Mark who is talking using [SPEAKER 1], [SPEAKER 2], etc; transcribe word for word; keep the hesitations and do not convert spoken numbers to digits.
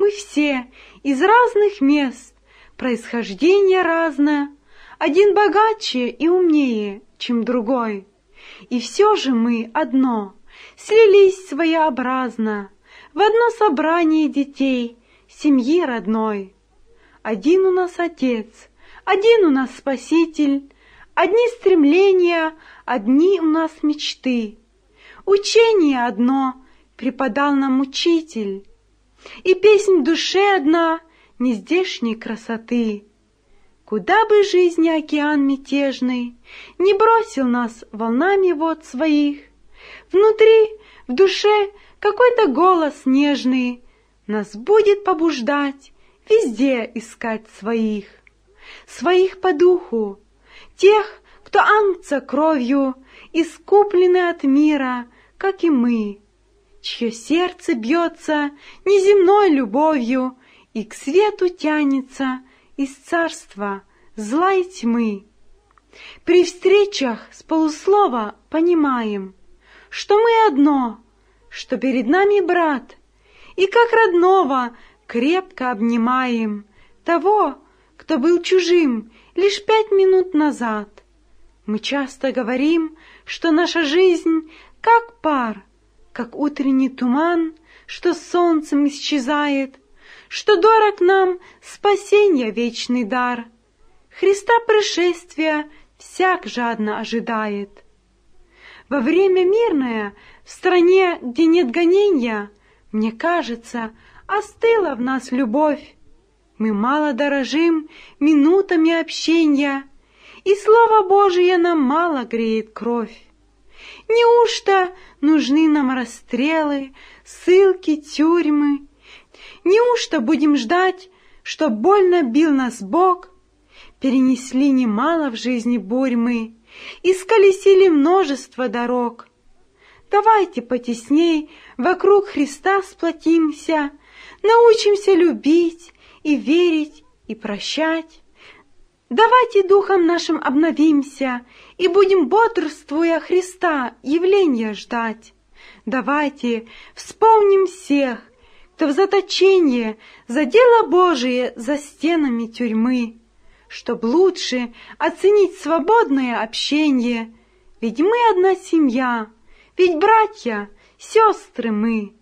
[SPEAKER 1] мы все из разных мест, происхождение разное, один богаче и умнее, чем другой. И все же мы одно, слились своеобразно в одно собрание детей, семьи родной. Один у нас Отец, один у нас Спаситель, одни стремления, одни у нас мечты. Учение одно преподал нам Учитель, и песнь в душе одна нездешней красоты. Куда бы жизни океан мятежный не бросил нас волнами вод своих, внутри, в душе какой-то голос нежный нас будет побуждать везде искать своих. Своих по духу, тех, кто ангца кровью искуплены от мира, как и мы, чье сердце бьется неземной любовью и к свету тянется из царства зла и тьмы. При встречах с полуслова понимаем, что мы одно, что перед нами брат, и как родного крепко обнимаем того, кто был чужим лишь пять минут назад. Мы часто говорим, что наша жизнь как пар, как утренний туман, что солнцем исчезает, что дорог нам спасенья вечный дар. Христа пришествия всяк жадно ожидает. Во время мирное, в стране, где нет гоненья, мне кажется, остыла в нас любовь. Мы мало дорожим минутами общения, и Слово Божие нам мало греет кровь. Неужто нужны нам расстрелы, ссылки, тюрьмы? Неужто будем ждать, чтоб больно бил нас Бог? Перенесли немало в жизни бурь мы, исколесили множество дорог. Давайте потесней вокруг Христа сплотимся, научимся любить и верить, и прощать. Давайте духом нашим обновимся и будем, бодрствуя Христа, явления ждать. Давайте вспомним всех, кто в заточении за дело Божие за стенами тюрьмы, чтоб лучше оценить свободное общение, ведь мы одна семья, ведь братья, сестры мы.